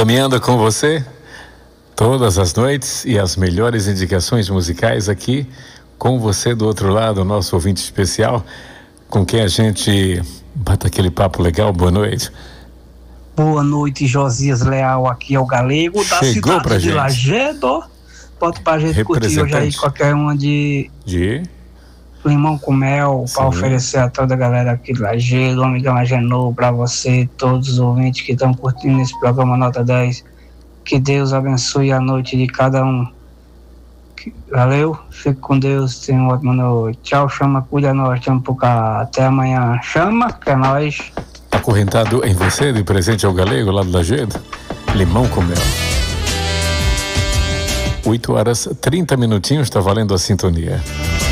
caminhando com você todas as noites e as melhores indicações musicais aqui com você do outro lado, o nosso ouvinte especial, com quem a gente bate aquele papo legal. Boa noite. Boa noite, Josias Leal, aqui é o Galego da Chegou cidade de Lajedo. Bota pra gente curtir hoje aí qualquer uma de limão com mel, para oferecer a toda a galera aqui de Lajedo, um amigão Agenor, para você, todos os ouvintes que estão curtindo esse programa Nota 10. Que Deus abençoe a noite de cada um. Valeu, fique com Deus, tenha uma ótima noite. Tchau, chama, cuida nós, chama por cá. Até amanhã. Chama, que é nóis. Acorrentado em você, de presente ao Galego, lá do Lajedo, limão com mel. 8 horas 30 minutinhos, está valendo a sintonia.